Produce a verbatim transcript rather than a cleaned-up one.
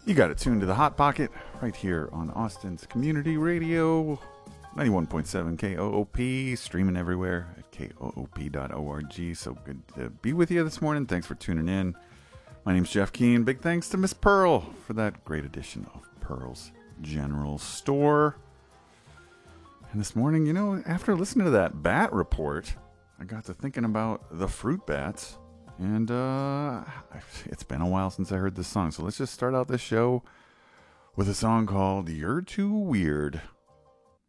You got it tuned to the Hot Pocket right here on Austin's Community Radio, ninety-one point seven K O O P, streaming everywhere at K O O P dot org. So good to be with you this morning. Thanks for tuning in. My name's Jeff Keane. Big thanks to Miss Pearl for that great edition of Pearl's General Store. And this morning, you know, after listening to that bat report, I got to thinking about the fruit bats. And uh, it's been a while since I heard this song. So let's just start out this show with a song called You're Too Weird